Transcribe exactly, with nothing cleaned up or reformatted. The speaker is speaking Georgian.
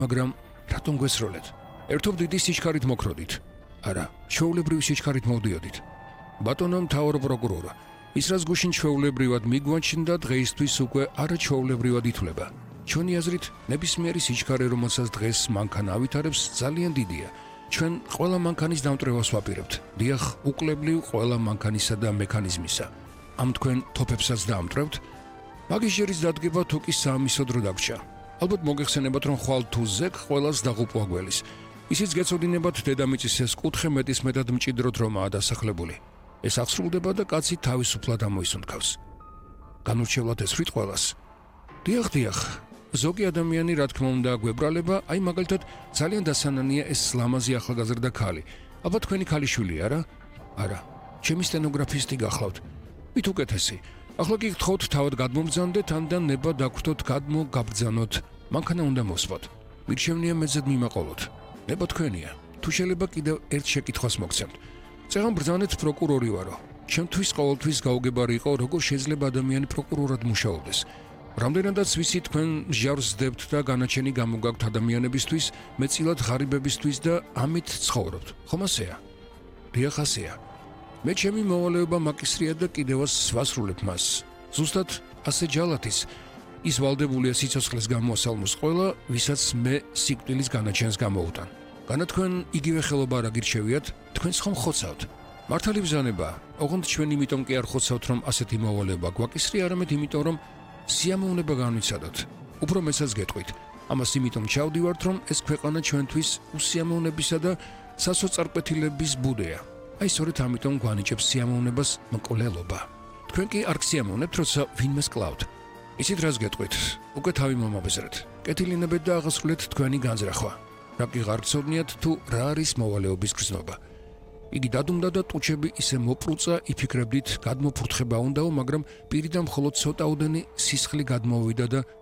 მაგრამ რატომ გვესროლეთ? ერთობ დიდი სიჩქარით მოქროდით. არა, ჩვეულებრივი სიჩქარით მოვდიოდით. ბატონო მთავარ პროკურორო, ის რაც გუშინ ჩვეულებრივად მიგვაჩნდა, დღეისთვის უკვე არაჩვეულებრივად ითვლება. ჩვენი აზრით, ნებისმიერი სიჩქარე, რომელსაც დღეს მანქანა ავითარებს, ძალიან დიდია. ჩვენ ყველა მანქანის დამტვრევას ვაპირებთ. დიახ, უკლებლივ ყველა მანქანისა და მექანიზმისა. ამ თქვენ თოფებსაც დაამტვრევთ? მაგის ჯერის დადგება თუ კი საამისო დრო დაგვრჩა. ალბათ მოგეხსენებათ, რომ ხვალ თუ ზეგ ყველას დაღუპვა გველის. ისიც გეცოდინებათ დედამიწის ეს კუთხე მეტისმეტად მჭიდროდ რომაა დასახლებული. ეს აღსრულდება და კაცი თავისუფლად ამოისუნთქავს. განურჩევლად ესვრით ყველას. დიახ, დიახ. ზოგი ადამიანი, რა თქმა უნდა, გვებრალება, აი მაგალითად, ძალიან დასანანია ეს ლამაზი ახალგაზრდა ქალი. ალბათ თქვენი ქალიშვილი, არა? არა. ჩემი სტენოგრაფისტი გახლავთ. მით უკეთესი. ახლა კი გთხოვთ თავად გადმომბრძანდეთ, ან და ნება დაგვრთოთ გადმო გაბრძანოთ. მანქანა უნდა მოსვათ. მირჩევნია მეძად მიმაყოლოთ. ნება თქვენია. თუ შეიძლება კიდევ ერთ შეკითხვას მოგცემთ. წეგან ბრძანეთ პროკურორი ვარო. ჩემთვის ყოველთვის გაუგებარი იყო, როგორ შეიძლება ადამიანი პროკურორად მუშაობდეს. რამდენადაც ვიცი თქვენ ჟარს დებთ და განაჩენი გამოგაქვთ ადამიანებისთვის, მეწილად ღარიბებისთვის და ამით ცხოვრობთ. ხომ ასეა? დიახ, ასეა. მე ჩემი მოვალეობა მაკისრია და კიდევაც ვასრულებ მას. ზუსტად ასე ჯალათის ის ვალდებულია სიცოცხლეს გამოასალმოს ყველა, ვისაც მე სიკვდილის განაჩენს გამოვუტან. განა თქვენ იგივე ხელობა არ აგირჩევიათ, თქვენს ხომ ხოცავთ. მართალი ბრძანება, ოღონდ ჩვენ იმიტომ კი არ ხოცავთ, რომ ასეთი მოვალეობა გვაკისრია, არამედ იმიტომ, რომ სიამოვნება განვიცადოთ. უფრო მეცაც გეტყვით. ამას იმიტომ ჩავდივართ, რომ ეს ქვეყანა ჩვენთვის უსიამოვნებისა და სასოწარკვეთილების ბუდეა. აი სწორედ ამიტომ გვანიჭებს სიამოვნებას მკვლელობა. თქვენ კი არ გსიამოვნებთ, როცა ვინმეს კლავთ. ისიც რას გეტყვით, უკვე თავი მომაბეზრეთ. კეთილინებეთ და აღასრულეთ თქვენი განზრახვა. რა კი ღარ გცოდნიათ თუ რა არის მოვალეობის გრძნობა. იგი დადუმდა და ტუჩები ისე მოპრუწა, იფიქრებდით, გადმოფურთხება უნდაო, მაგრამ პირიდან მხოლოდ ცოტაოდენი სისხლი გადმოვიდა და